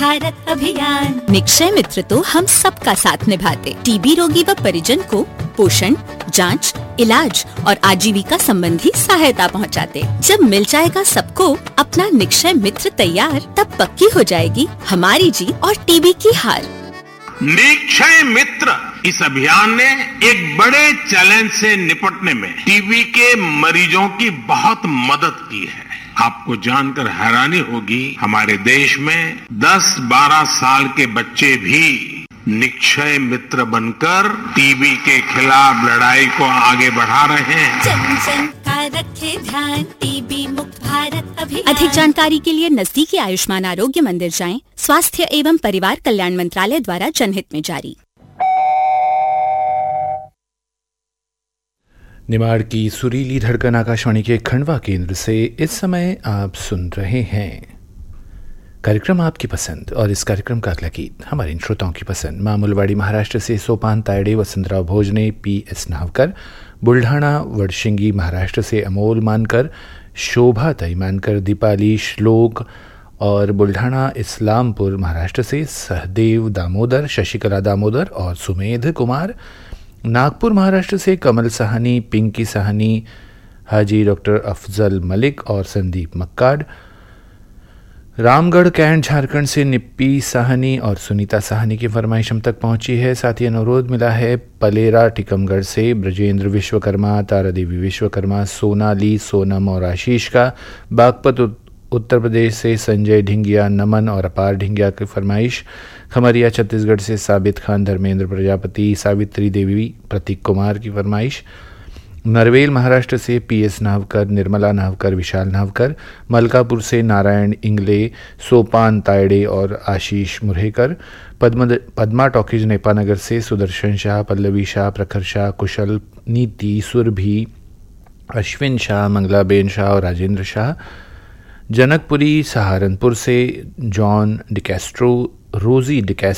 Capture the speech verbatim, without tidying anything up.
भारत अभियान। निक्षय मित्र तो हम सबका साथ निभाते, टीबी रोगी व परिजन को पोषण, जांच, इलाज और आजीविका संबंधी सहायता पहुंचाते। जब मिल जाएगा सबको अपना निक्षय मित्र तैयार, तब पक्की हो जाएगी हमारी जीत और टीबी की हार। निक्षय मित्र इस अभियान ने एक बड़े चैलेंज से निपटने में टीबी के मरीजों की बहुत मदद की है। आपको जानकर हैरानी होगी, हमारे देश में दस बारह साल के बच्चे भी निक्षय मित्र बनकर टीबी के खिलाफ लड़ाई को आगे बढ़ा रहे हैं। जन जन का रखे ध्यान, टीबी मुक्त भारत अभियान। अधिक जानकारी के लिए नजदीकी आयुष्मान आरोग्य मंदिर जाएं। स्वास्थ्य एवं परिवार कल्याण मंत्रालय द्वारा जनहित में जारी। निमाड़ की सुरीली धड़कन आकाशवाणी के खंडवा केंद्र से इस समय आप सुन रहे हैं कार्यक्रम आपकी पसंद, और इस कार्यक्रम का अगला गीत हमारे इन श्रोताओं की पसंद। मामूलवाड़ी महाराष्ट्र से सोपान तायडे, वसंतराव भोजने, पी एस नावकर, बुल्ढाणा वडशिंगी महाराष्ट्र से अमोल मानकर, शोभा तई मानकर, दीपाली श्लोक और बुल्ढाणा इस्लामपुर महाराष्ट्र से सहदेव दामोदर, शशिकला दामोदर और सुमेध कुमार। नागपुर महाराष्ट्र से कमल साहनी, पिंकी साहनी, हाजी डॉक्टर अफजल मलिक और संदीप मक्काड। रामगढ़ कैंट झारखंड से निप्पी साहनी और सुनीता साहनी की फरमाइश हम तक पहुंची है। साथ ही अनुरोध मिला है पलेरा टिकमगढ़ से ब्रजेंद्र विश्वकर्मा, तारादेवी विश्वकर्मा, सोनाली, सोनम और आशीष का। बागपत उत्तर प्रदेश से संजय ढिंगिया, नमन और अपार ढिंगिया की फरमाइश। खमरिया छत्तीसगढ़ से साबित खान, धर्मेंद्र प्रजापति, सावित्री देवी, प्रतीक कुमार की फरमाइश। नरवेल महाराष्ट्र से पी एस नावकर, निर्मला नावकर, विशाल नावकर। मलकापुर से नारायण इंगले, सोपान तायडे और आशीष मुरहेकर। पद्म पद्मा टॉकीज नेपानगर से सुदर्शन शाह, पल्लवी शाह, प्रखर शाह, कुशल, नीति, सुरभि, अश्विन शाह, मंगलाबेन शाह और राजेंद्र शाह। जनकपुरी सहारनपुर से जॉन डिकैस्ट्रो, रोजी डिकैस्ट्रो